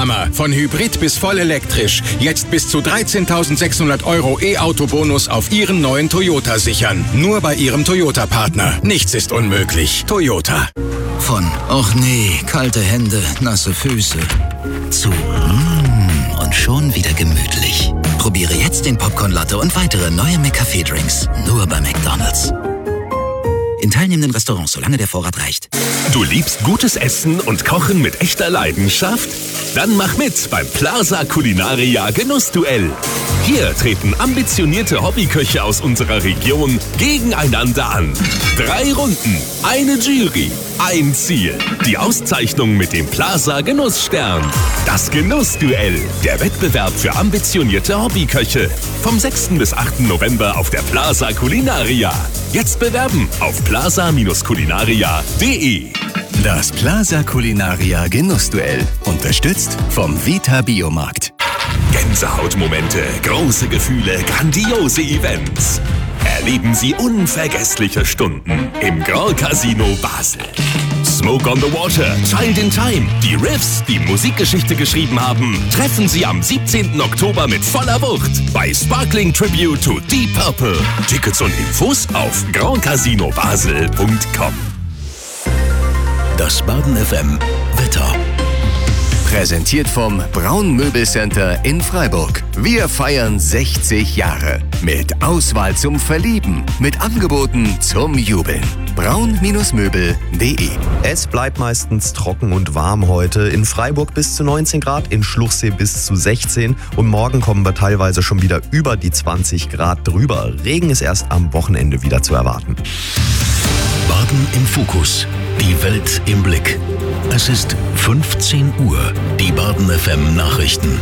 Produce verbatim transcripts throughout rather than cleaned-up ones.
Oberhammer. Von Hybrid bis voll elektrisch. Jetzt bis zu dreizehntausendsechshundert Euro E-Auto-Bonus auf Ihren neuen Toyota sichern. Nur bei Ihrem Toyota-Partner. Nichts ist unmöglich. Toyota. Von "Och nee, kalte Hände, nasse Füße" zu mm, und schon wieder gemütlich. Probiere jetzt den Popcorn-Latte und weitere neue McCafé-Drinks. Nur bei McDonald's. In teilnehmenden Restaurants, solange der Vorrat reicht. Du liebst gutes Essen und Kochen mit echter Leidenschaft? Dann mach mit beim Plaza Culinaria Genussduell. Hier treten ambitionierte Hobbyköche aus unserer Region gegeneinander an. Drei Runden, eine Jury, ein Ziel. Die Auszeichnung mit dem Plaza Genussstern. Das Genussduell, der Wettbewerb für ambitionierte Hobbyköche. Vom sechsten bis achten November auf der Plaza Culinaria. Jetzt bewerben auf plaza Culinaria punkt de. Das Plaza Culinaria Genussduell. Unterstützt vom Vita Biomarkt. Gänsehautmomente, große Gefühle, grandiose Events. Erleben Sie unvergessliche Stunden im Grand Casino Basel. Smoke on the Water, Child in Time, die Riffs, die Musikgeschichte geschrieben haben, treffen Sie am siebzehnten Oktober mit voller Wucht bei Sparkling Tribute to Deep Purple. Tickets und Infos auf grand casino basel punkt com. Das Baden F M Wetter. Präsentiert vom Braun Möbelcenter in Freiburg. Wir feiern sechzig Jahre. Mit Auswahl zum Verlieben. Mit Angeboten zum Jubeln. braun Möbel punkt de. Es bleibt meistens trocken und warm heute. In Freiburg bis zu neunzehn Grad, in Schluchsee bis zu sechzehn. Und morgen kommen wir teilweise schon wieder über die zwanzig Grad drüber. Regen ist erst am Wochenende wieder zu erwarten. Baden im Fokus. Die Welt im Blick. Es ist fünfzehn Uhr. Die Baden F M Nachrichten.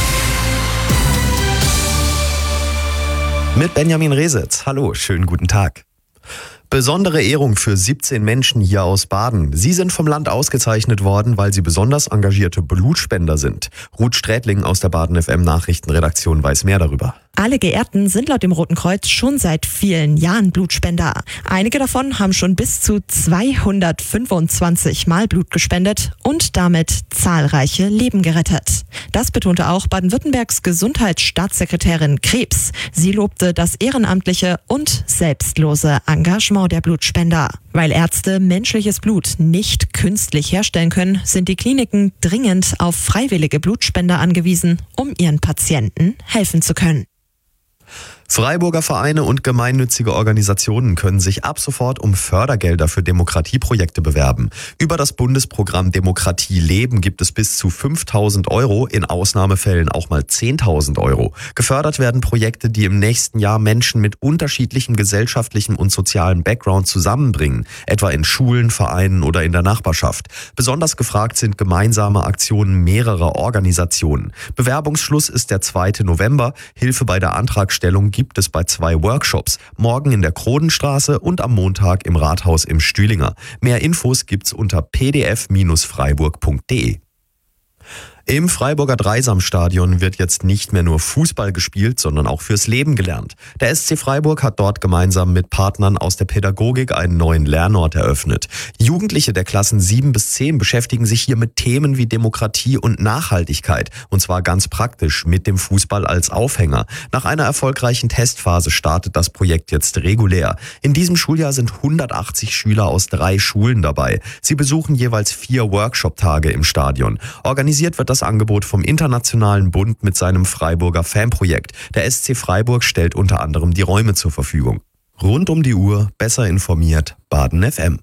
Mit Benjamin Resitz. Hallo, schönen guten Tag. Besondere Ehrung für siebzehn Menschen hier aus Baden. Sie sind vom Land ausgezeichnet worden, weil sie besonders engagierte Blutspender sind. Ruth Strätling aus der Baden F M Nachrichtenredaktion weiß mehr darüber. Alle Geehrten sind laut dem Roten Kreuz schon seit vielen Jahren Blutspender. Einige davon haben schon bis zu zweihundertfünfundzwanzig Mal Blut gespendet und damit zahlreiche Leben gerettet. Das betonte auch Baden-Württembergs Gesundheitsstaatssekretärin Krebs. Sie lobte das ehrenamtliche und selbstlose Engagement der Blutspender. Weil Ärzte menschliches Blut nicht künstlich herstellen können, sind die Kliniken dringend auf freiwillige Blutspender angewiesen, um ihren Patienten helfen zu können. Freiburger Vereine und gemeinnützige Organisationen können sich ab sofort um Fördergelder für Demokratieprojekte bewerben. Über das Bundesprogramm Demokratie leben gibt es bis zu fünftausend Euro, in Ausnahmefällen auch mal zehntausend Euro. Gefördert werden Projekte, die im nächsten Jahr Menschen mit unterschiedlichem gesellschaftlichem und sozialem Background zusammenbringen, etwa in Schulen, Vereinen oder in der Nachbarschaft. Besonders gefragt sind gemeinsame Aktionen mehrerer Organisationen. Bewerbungsschluss ist der zweite November. Hilfe bei der Antragstellung gibt es bei zwei Workshops, morgen in der Krodenstraße und am Montag im Rathaus im Stühlinger. Mehr Infos gibt's unter p d f Bindestrich freiburg punkt de. Im Freiburger Dreisamstadion wird jetzt nicht mehr nur Fußball gespielt, sondern auch fürs Leben gelernt. Der S C Freiburg hat dort gemeinsam mit Partnern aus der Pädagogik einen neuen Lernort eröffnet. Jugendliche der Klassen sieben bis zehn beschäftigen sich hier mit Themen wie Demokratie und Nachhaltigkeit. Und zwar ganz praktisch mit dem Fußball als Aufhänger. Nach einer erfolgreichen Testphase startet das Projekt jetzt regulär. In diesem Schuljahr sind hundertachtzig Schüler aus drei Schulen dabei. Sie besuchen jeweils vier Workshop-Tage im Stadion. Organisiert wird das Das Angebot vom Internationalen Bund mit seinem Freiburger Fanprojekt. Der S C Freiburg stellt unter anderem die Räume zur Verfügung. Rund um die Uhr, besser informiert, Baden F M.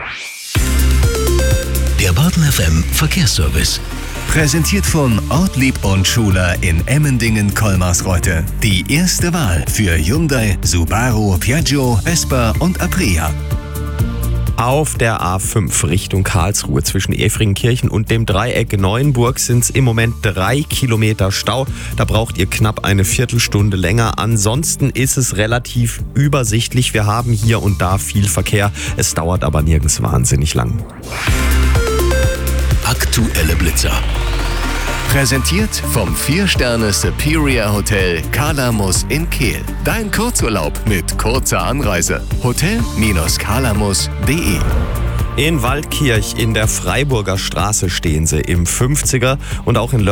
Der Baden F M Verkehrsservice. Präsentiert von Ortlieb und Schuler in Emmendingen-Kolmarsreuth. Die erste Wahl für Hyundai, Subaru, Piaggio, Vespa und Aprilia. Auf der A fünf Richtung Karlsruhe zwischen Efringenkirchen und dem Dreieck Neuenburg sind es im Moment drei Kilometer Stau. Da braucht ihr knapp eine Viertelstunde länger. Ansonsten ist es relativ übersichtlich. Wir haben hier und da viel Verkehr. Es dauert aber nirgends wahnsinnig lang. Aktuelle Blitzer. Präsentiert vom vier Sterne Superior Hotel Kalamus in Kehl. Dein Kurzurlaub mit kurzer Anreise. Hotel Kalamus punkt de. In Waldkirch in der Freiburger Straße stehen sie im fünfziger und auch in